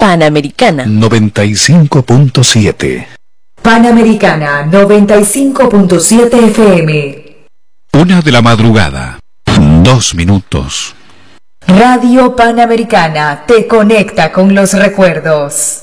Panamericana 95.7. Panamericana 95.7 FM. 1 de la madrugada, 2 minutos. Radio Panamericana te conecta con los recuerdos.